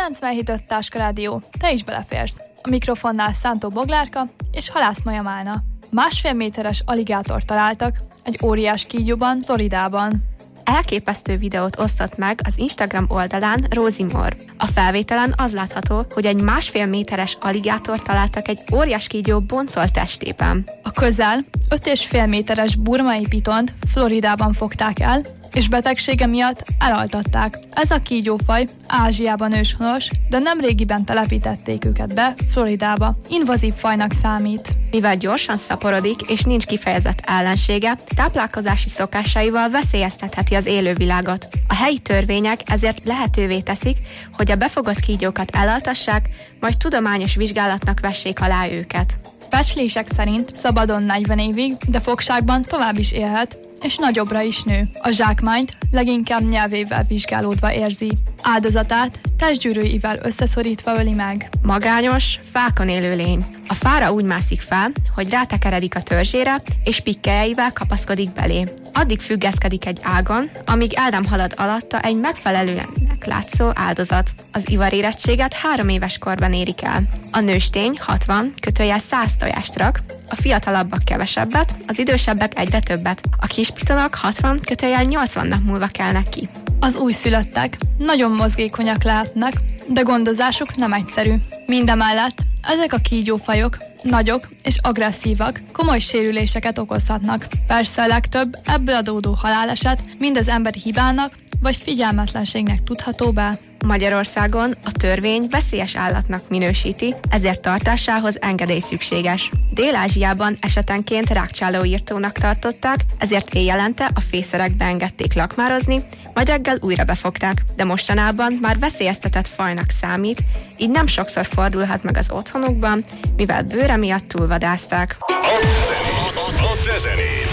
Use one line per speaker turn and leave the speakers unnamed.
97.5 Táska Rádió, te is beleférsz. A mikrofonnál Szántó Boglárka és Halász Maja Málna. 1,5 méteres aligátort találtak egy óriás kígyóban, Floridában.
Elképesztő videót osztott meg az Instagram oldalán Rosie Moore. A felvételen az látható, hogy egy 1,5 méteres aligátort találtak egy óriás kígyó boncolt testében.
A közel 5,5 méteres burmai pitont Floridában fogták el, és betegsége miatt elaltatták. Ez a kígyófaj Ázsiában őshonos, de nemrégiben telepítették őket be Floridába. Invazív fajnak számít.
Mivel gyorsan szaporodik és nincs kifejezett ellensége, táplálkozási szokásaival veszélyeztetheti az élővilágot. A helyi törvények ezért lehetővé teszik, hogy a befogott kígyókat elaltassák, majd tudományos vizsgálatnak vessék alá őket.
Becslések szerint szabadon 40 évig, de fogságban tovább is élhet, és nagyobbra is nő. A zsákmányt leginkább nyelvével vizsgálódva érzi. Áldozatát testgyűrűivel összeszorítva öli meg.
Magányos, fákon élő lény. A fára úgy mászik fel, hogy rátekeredik a törzsére, és pikkelyeivel kapaszkodik belé. Addig függeszkedik egy ágon, amíg el nem halad alatta egy megfelelőnek látszó áldozat. Az ivarérettséget 3 éves korban érik el. A nőstény 60-100 tojást rak, a fiatalabbak kevesebbet, az idősebbek egyre többet. A kispitonok 60-80 nap múlva kelnek ki.
Az újszülöttek nagyon mozgékonyak lehetnek, de gondozásuk nem egyszerű. Mindemellett ezek a kígyófajok nagyok és agresszívak, komoly sérüléseket okozhatnak. Persze a legtöbb ebből adódó haláleset mind az emberi hibának vagy figyelmetlenségnek tudható be.
Magyarországon a törvény veszélyes állatnak minősíti, ezért tartásához engedély szükséges. Dél-Ázsiában esetenként rákcsálóirtónak tartották, ezért éjjelente a fészerekbe engedték lakmározni, majd reggel újra befogták, de mostanában már veszélyeztetett fajnak számít, így nem sokszor fordulhat meg az otthonukban, mivel bőre miatt túlvadázták.
A te zenét!